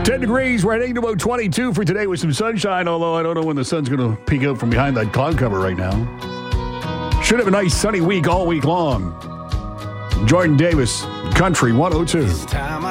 10 degrees. We're heading to about 22 for today with some sunshine, although I don't know when the sun's going to peek out from behind that cloud cover right now. Should have a nice sunny week all week long. Jordan Davis, Country 102.